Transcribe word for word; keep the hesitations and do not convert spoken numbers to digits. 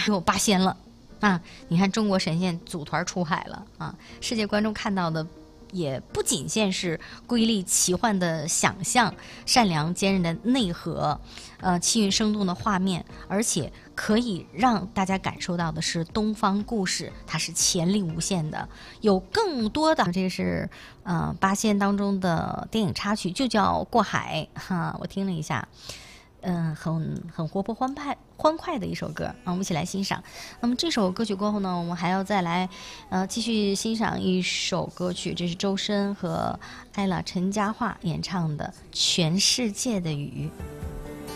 有八仙了啊！你看中国神仙组团出海了啊！世界观众看到的也不仅限是瑰丽奇幻的想象、善良坚韧的内核、呃气韵生动的画面，而且可以让大家感受到的是东方故事，它是潜力无限的，有更多的。这个是呃八仙当中的电影插曲，就叫《过海》哈，我听了一下。嗯，很很活泼欢派欢快的一首歌啊，我们一起来欣赏。那么这首歌曲过后呢，我们还要再来呃继续欣赏一首歌曲，这是周深和艾拉陈嘉桦演唱的《全世界的雨》。